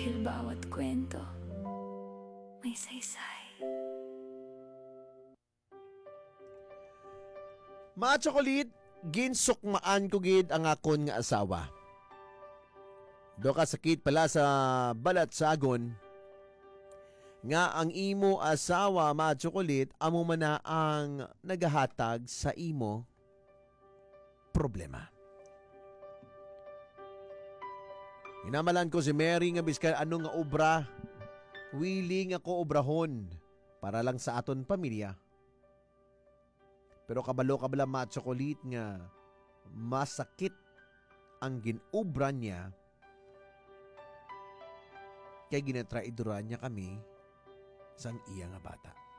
Dahil bawat kwento may saysay. Mga chocolate, ginsukmaan ko gid ang akon nga asawa. Do ka sakit pala sa balat sa agon. Nga ang imo asawa, mga chocolate, amo man na ang nagahatag sa imo problema. Hinamalan ko si Mary nga biskay anong nga obra, willing ako obrahon para lang sa aton pamilya. Pero kabalo-kabala mga chocolate nga masakit ang ginubra niya kay ginatraiduran niya kami sang iya nga bata.